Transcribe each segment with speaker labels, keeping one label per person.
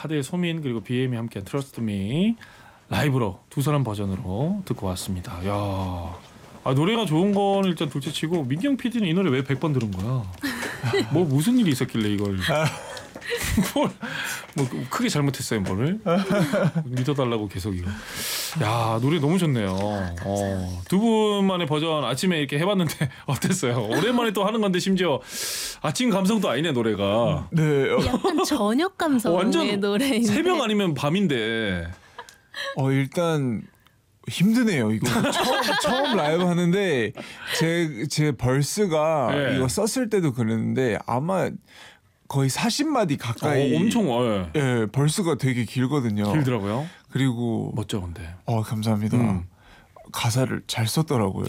Speaker 1: 카드의 소민 그리고 BM이 함께한 Trust Me 라이브로 두 사람 버전으로 듣고 왔습니다. 야, 노래가 좋은 건 일단 둘째치고 민경 PD는 이 노래 왜 100번 들은 거야? 뭐 무슨 일이 있었길래 이걸 뭐 크게 잘못했어요 뭐를 믿어달라고 계속 이거. 야, 노래 너무 좋네요. 두 분만의 버전 아침에 이렇게 해봤는데 어땠어요? 오랜만에 또 하는 건데 심지어 아침 감성도 아니네 노래가.
Speaker 2: 네.
Speaker 3: 약간 저녁 감성의
Speaker 1: 완전
Speaker 3: 노래인데.
Speaker 1: 새벽 아니면 밤인데.
Speaker 2: 일단 힘드네요. 이거 처음 라이브 하는데 제 벌스가
Speaker 1: 네.
Speaker 2: 이거 썼을 때도 그랬는데 아마 거의 40마디 가까이.
Speaker 1: 엄청
Speaker 2: 예, 벌스가 되게 길거든요.
Speaker 1: 길더라고요.
Speaker 2: 그리고
Speaker 1: 멋져 근데.
Speaker 2: 감사합니다. 가사를 잘 썼더라고요.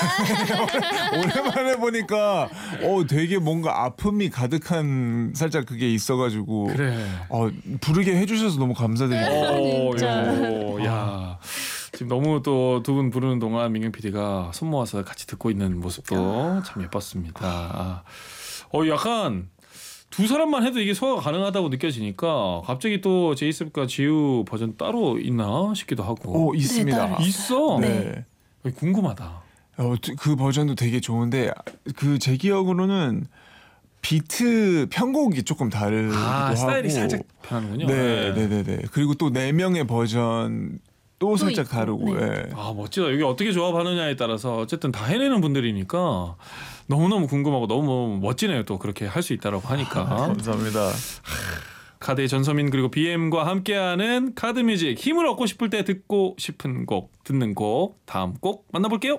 Speaker 2: 오랜만에 보니까 되게 뭔가 아픔이 가득한 살짝 그게 있어가지고
Speaker 1: 그래.
Speaker 2: 부르게 해주셔서 너무 감사드립니다.
Speaker 3: 진짜.
Speaker 1: 야. 지금 너무 또 두 분 부르는 동안 민경 PD가 손 모아서 같이 듣고 있는 모습도 참 예뻤습니다. 약간 두 사람만 해도 이게 소화가 가능하다고 느껴지니까 갑자기 또 제이셉과 지우 버전 따로 있나 싶기도 하고.
Speaker 2: 있습니다.
Speaker 3: 네,
Speaker 1: 있어?
Speaker 2: 네.
Speaker 1: 궁금하다.
Speaker 2: 그 버전도 되게 좋은데 제 기억으로는 비트 편곡이 조금 다르기도 하고
Speaker 1: 스타일이 살짝 변하는군요.
Speaker 2: 네. 그리고 또 4명의 버전 또 살짝
Speaker 3: 있고,
Speaker 2: 다르고.
Speaker 3: 네.
Speaker 2: 예.
Speaker 1: 멋지다. 여기 어떻게 조합하느냐에 따라서 어쨌든 다 해내는 분들이니까 너무너무 궁금하고 너무 멋지네요. 또 그렇게 할 수 있다라고 하니까.
Speaker 2: 감사합니다.
Speaker 1: 카드의 전소민 그리고 BM과 함께하는 카드뮤직 힘을 얻고 싶을 때 듣고 싶은 곡 듣는 곡 다음 곡 만나볼게요.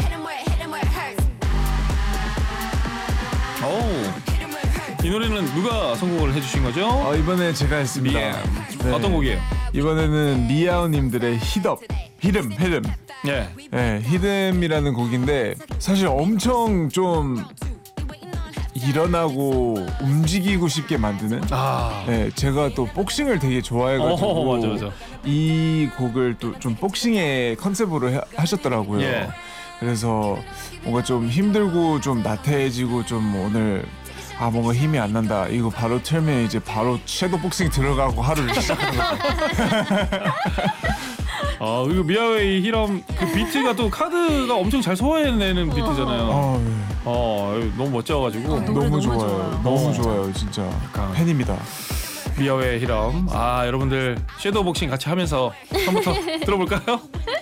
Speaker 1: 이 노래는 누가 선곡을 해주신 거죠?
Speaker 2: 이번에 제가 했습니다.
Speaker 1: BM. 어떤 곡이에요?
Speaker 2: 이번에는 미아오님들의 히름.
Speaker 1: 예.
Speaker 2: 히름이라는 곡인데 사실 엄청 좀 일어나고 움직이고 싶게 만드는. 제가 또 복싱을 되게 좋아해가지고
Speaker 1: 맞아.
Speaker 2: 이 곡을 또 좀 복싱의 컨셉으로 하셨더라고요.
Speaker 1: 예.
Speaker 2: 그래서 뭔가 좀 힘들고 좀 나태해지고 좀 오늘 뭔가 힘이 안 난다. 이거 바로 틀면 이제 바로 섀도우 복싱 들어가고 하루를 시작하는 거죠.
Speaker 1: 그리고 미아웨이 히럼 그 비트가 또 카드가 엄청 잘 소화해내는 비트잖아요. 너무 멋져가지고
Speaker 2: 너무 좋아요. 너무 좋아요. 진짜 팬입니다.
Speaker 1: 미아웨이 히럼. 여러분들 섀도우 복싱 같이 하면서 한번더 들어볼까요?